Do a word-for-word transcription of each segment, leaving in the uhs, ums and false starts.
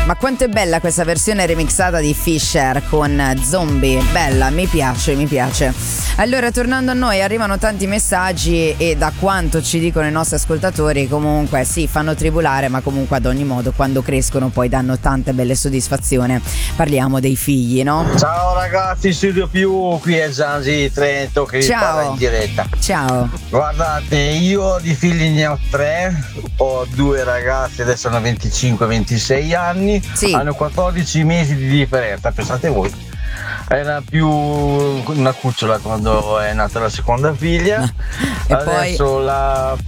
Ma quanto è bella questa versione remixata di Fisher con Zombie, bella, mi piace, mi piace. Allora, tornando a noi, arrivano tanti messaggi e da quanto ci dicono i nostri ascoltatori, comunque sì, fanno tribulare, ma comunque ad ogni modo quando crescono poi danno tante belle soddisfazioni. Parliamo dei figli, no? Ciao ragazzi, Studio Più, qui è Zanzi Trento che vi parla in diretta. Ciao. Guardate, io di figli ne ho tre, ho due ragazzi, adesso hanno venticinque ventisei anni, sì. Hanno quattordici mesi di differenza, pensate voi. Era più una cucciola quando è nata la seconda figlia. E adesso poi... la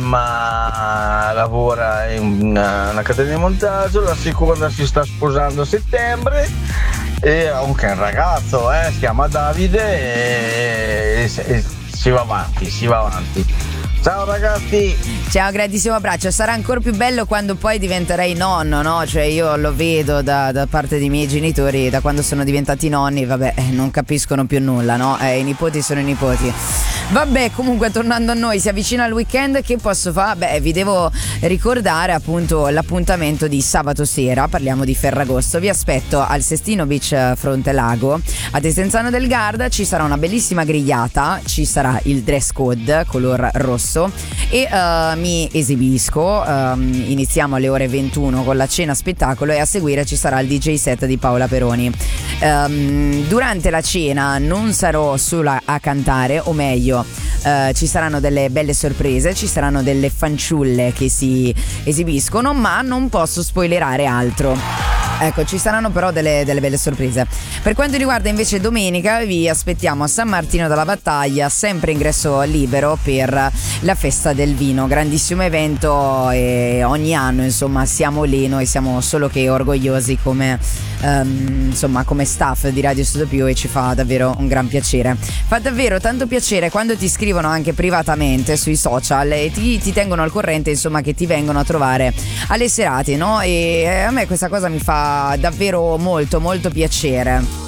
prima lavora in una, una catena di montaggio, la seconda si sta sposando a settembre e ha anche un ragazzo, eh, si chiama Davide e, e, e si va avanti, si va avanti. Ciao ragazzi. Ciao, grandissimo abbraccio. Sarà ancora più bello quando poi diventerei nonno, no? Cioè io lo vedo da, da parte dei miei genitori, da quando sono diventati nonni, vabbè, non capiscono più nulla, no? Eh, i nipoti sono i nipoti. Vabbè, comunque tornando a noi, si avvicina il weekend, che posso fare? Beh, vi devo ricordare appunto l'appuntamento di sabato sera, parliamo di Ferragosto. Vi aspetto al Sestino Beach Fronte Lago a Desenzano del Garda, ci sarà una bellissima grigliata, ci sarà il dress code color rosso e uh, mi esibisco, um, iniziamo alle ore ventuno con la cena spettacolo e a seguire ci sarà il D J set di Paola Peroni. Um, durante la cena non sarò sola a cantare, o meglio Uh, ci saranno delle belle sorprese, ci saranno delle fanciulle che si esibiscono, ma non posso spoilerare altro. Ecco, ci saranno però delle, delle belle sorprese. Per quanto riguarda invece domenica, vi aspettiamo a San Martino della Battaglia, sempre ingresso libero per la festa del vino, grandissimo evento e ogni anno insomma siamo lì, noi siamo solo che orgogliosi come um, insomma come staff di Radio Studio Più e ci fa davvero un gran piacere. Fa davvero tanto piacere quando ti scrivono anche privatamente sui social e ti, ti tengono al corrente, insomma, che ti vengono a trovare alle serate, no? E a me questa cosa mi fa davvero molto molto piacere.